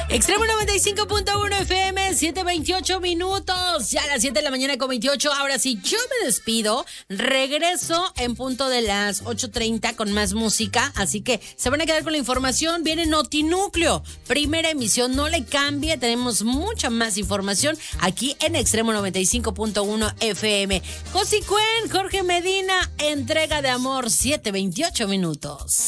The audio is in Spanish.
Extremo 95.1 FM, 7:28 minutos. Ya a las 7 de la mañana con 28. Ahora sí, yo me despido. Regreso en punto de las 8:30 con más música. Así que se van a quedar con la información. Viene Notinúcleo. Primera emisión. No le cambie. Tenemos mucha más información aquí en Extremo 95.1 FM. Josi Cuen, Jorge Medina, entrega de amor, 7:28 minutos.